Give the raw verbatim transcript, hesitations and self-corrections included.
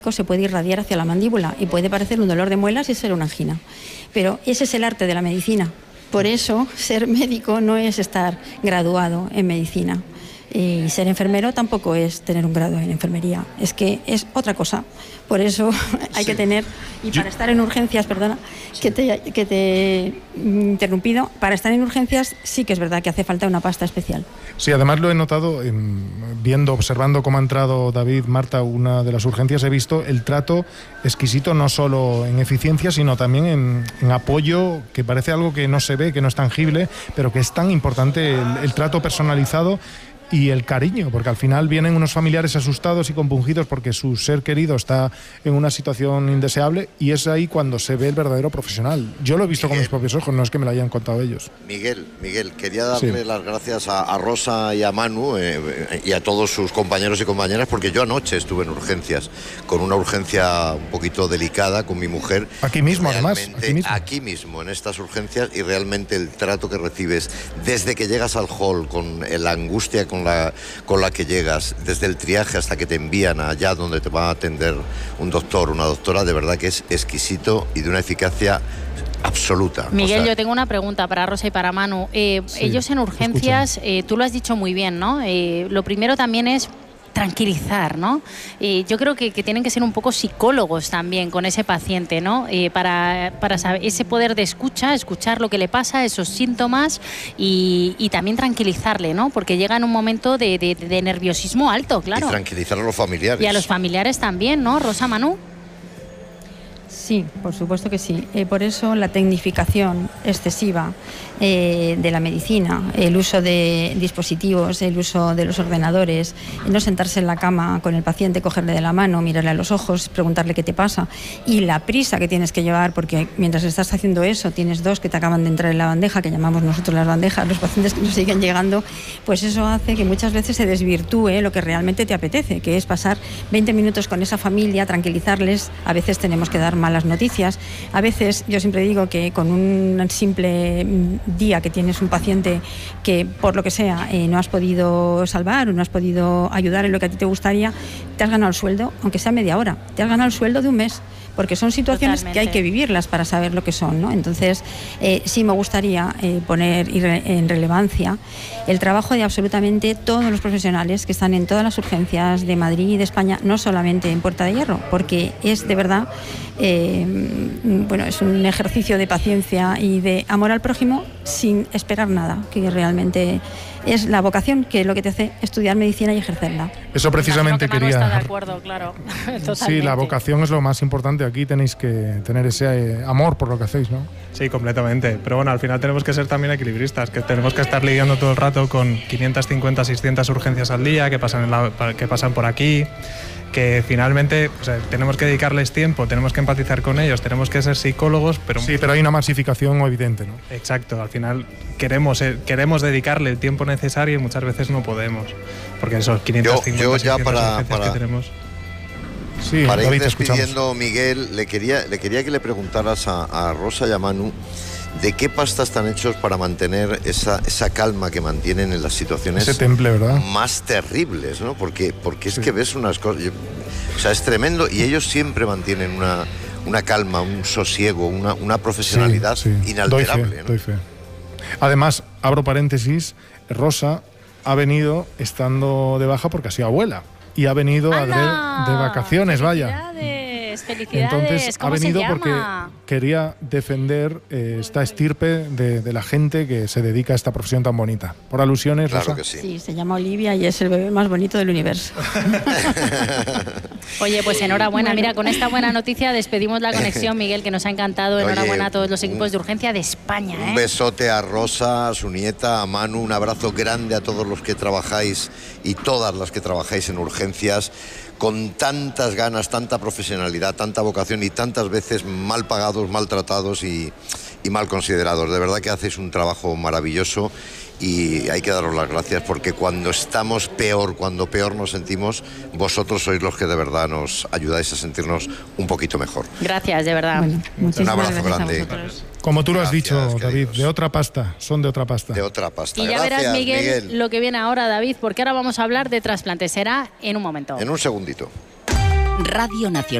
se puede irradiar hacia la mandíbula y puede parecer un dolor de muelas y ser una angina. Pero ese es el arte de la medicina. Por eso, ser médico no es estar graduado en medicina. Y ser enfermero tampoco es tener un grado en enfermería, es que es otra cosa. Por eso hay sí. que tener, y para Yo... estar en urgencias, perdona, sí. que, te, que te he interrumpido, para estar en urgencias sí que es verdad que hace falta una pasta especial. Sí, además lo he notado, eh, viendo, observando cómo ha entrado David, Marta, una de las urgencias, he visto el trato exquisito, no solo en eficiencia, sino también en, en apoyo, que parece algo que no se ve, que no es tangible, pero que es tan importante el, el trato personalizado y el cariño, porque al final vienen unos familiares asustados y compungidos porque su ser querido está en una situación indeseable, y es ahí cuando se ve el verdadero profesional. Yo lo he visto Miguel, con mis propios ojos, no es que me lo hayan contado ellos. Miguel, Miguel, quería darle sí. las gracias a, a Rosa y a Manu eh, y a todos sus compañeros y compañeras, porque yo anoche estuve en urgencias, con una urgencia un poquito delicada con mi mujer. Aquí mismo, además. Aquí mismo. aquí mismo, en estas urgencias, y realmente el trato que recibes desde que llegas al hall, con la angustia, con La, con la que llegas, desde el triaje hasta que te envían allá donde te va a atender un doctor, una doctora, de verdad que es exquisito y de una eficacia absoluta. Miguel, o sea, yo tengo una pregunta para Rosa y para Manu. Eh, sí, ellos en urgencias, eh, tú lo has dicho muy bien, ¿no? Eh, lo primero también es tranquilizar, ¿no? Eh, yo creo que, que tienen que ser un poco psicólogos también con ese paciente, ¿no? Eh, para, para saber ese poder de escucha, escuchar lo que le pasa, esos síntomas, y, y también tranquilizarle, ¿no? Porque llega en un momento de, de, de nerviosismo alto, claro. Y tranquilizar a los familiares. Y a los familiares también, ¿no? Rosa, Manu. Sí, por supuesto que sí. Eh, por eso la tecnificación excesiva eh, de la medicina, el uso de dispositivos, el uso de los ordenadores, no sentarse en la cama con el paciente, cogerle de la mano, mirarle a los ojos, preguntarle qué te pasa, y la prisa que tienes que llevar, porque mientras estás haciendo eso tienes dos que te acaban de entrar en la bandeja, que llamamos nosotros las bandejas, los pacientes que nos siguen llegando, pues eso hace que muchas veces se desvirtúe lo que realmente te apetece, que es pasar veinte minutos con esa familia, tranquilizarles. A veces tenemos que dar malas noticias. A veces, yo siempre digo que con un simple día que tienes un paciente que por lo que sea eh, no has podido salvar o no has podido ayudar en lo que a ti te gustaría, te has ganado el sueldo, aunque sea media hora, te has ganado el sueldo de un mes, porque son situaciones Totalmente. que hay que vivirlas para saber lo que son, ¿no? Entonces, eh, sí me gustaría eh, poner en relevancia el trabajo de absolutamente todos los profesionales que están en todas las urgencias de Madrid y de España, no solamente en Puerta de Hierro, porque es de verdad, eh, bueno, es un ejercicio de paciencia y de amor al prójimo sin esperar nada, que realmente es la vocación, que es lo que te hace estudiar medicina y ejercerla. Eso precisamente que Manu quería... está de acuerdo, claro. Sí, la vocación es lo más importante. Aquí tenéis que tener ese eh, amor por lo que hacéis, ¿no? Sí, completamente. Pero bueno, al final tenemos que ser también equilibristas, que tenemos que estar lidiando todo el rato con quinientas cincuenta, seiscientas urgencias al día que pasan, en la, que pasan por aquí, que finalmente, o sea, tenemos que dedicarles tiempo, tenemos que empatizar con ellos, tenemos que ser psicólogos, pero... Sí, pero hay una masificación evidente, ¿no? Exacto, al final queremos, eh, queremos dedicarle el tiempo necesario y muchas veces no podemos, porque esos quinientas cincuenta, yo, yo ya para, urgencias para, que tenemos... Sí, para David, ir despidiendo, Miguel, le quería, le quería que le preguntaras a, a Rosa y a Manu de qué pasta están hechos para mantener esa, esa calma que mantienen en las situaciones Ese temple, ¿verdad? más terribles, ¿no? Porque, porque es sí. que ves unas cosas... Yo, o sea, es tremendo, y ellos siempre mantienen una, una calma, un sosiego, una, una profesionalidad sí, sí. inalterable. Doy fe, ¿no? doy fe. Además, abro paréntesis, Rosa ha venido estando de baja porque ha sido abuela. Y ha venido a de, de vacaciones, vaya. Felicidades. Entonces ¿Cómo ha venido se porque llama? quería defender eh, esta estirpe de, de la gente que se dedica a esta profesión tan bonita. Por alusiones, claro Rosa. Que sí. Sí, se llama Olivia y es el bebé más bonito del universo. Oye, pues enhorabuena. Bueno. Mira, con esta buena noticia despedimos la conexión, Miguel, que nos ha encantado. Enhorabuena Oye, a todos los equipos un, de urgencia de España. ¿eh? Un besote a Rosa, a su nieta, a Manu, un abrazo grande a todos los que trabajáis y todas las que trabajáis en urgencias, con tantas ganas, tanta profesionalidad, tanta vocación y tantas veces mal pagados, maltratados y, y mal considerados. De verdad que hacéis un trabajo maravilloso y hay que daros las gracias, porque cuando estamos peor, cuando peor nos sentimos, vosotros sois los que de verdad nos ayudáis a sentirnos un poquito mejor. Gracias, de verdad. Bueno, un abrazo grande. Como tú lo has Gracias, dicho, David, queridos. de otra pasta, son de otra pasta. De otra pasta. Y ya Gracias, verás, Miguel, Miguel, lo que viene ahora, David, porque ahora vamos a hablar de trasplantes. Será en un momento. En un segundito. Radio Nacional.